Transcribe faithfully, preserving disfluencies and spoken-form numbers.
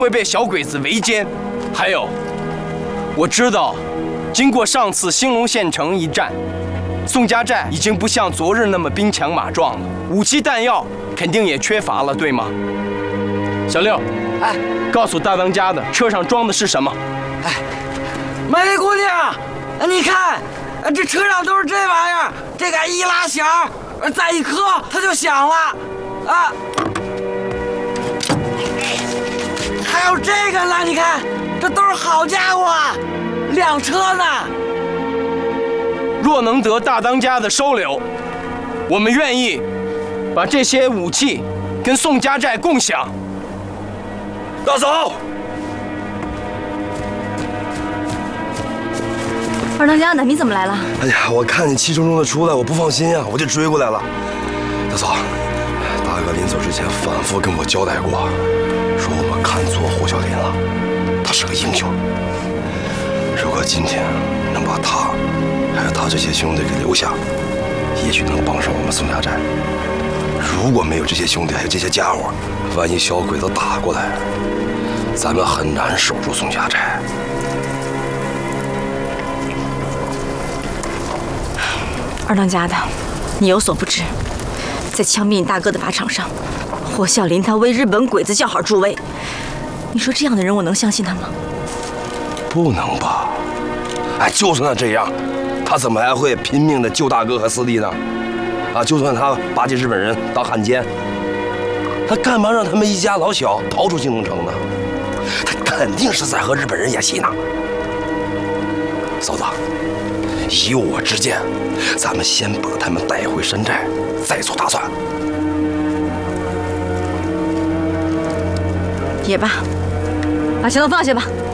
会被小鬼子围歼。还有，我知道，经过上次兴隆县城一战，宋家寨已经不像昨日那么兵强马壮了，武器弹药肯定也缺乏了，对吗？小六，哎，告诉大当家的，车上装的是什么？ 哎，美姑娘，你看，这车上都是这玩意儿，这个一拉响，再一磕，它就响了，啊。还有这个呢，你看，这都是好家伙啊，辆车呢。 若能得大当家的收留，我们愿意把这些武器跟宋家寨共享。 大嫂， 二当家的，你怎么来了？ 哎呀，我看你气冲冲的出来，我不放心呀，我就追过来了。大嫂，大哥临走之前反复跟我交代过，说我们看错胡小林了，他是个英雄。如果今天能把他还有他这些兄弟给留下，也许能帮上我们宋家寨。如果没有这些兄弟还有这些家伙，万一小鬼子打过来，咱们很难守住宋家寨。 二当家的，你有所不知，在枪毙你大哥的靶场上，霍孝林他为日本鬼子叫好助威。你说这样的人，我能相信他吗？ 不能吧？哎，就算他这样，他怎么还会拼命的救大哥和四弟呢？啊，就算他巴结日本人当汉奸，他干嘛让他们一家老小逃出兴隆城呢？他肯定是在和日本人演戏呢。嫂子，以我之见，咱们先把他们带回山寨，再做打算。 也罢，把钱都放下吧。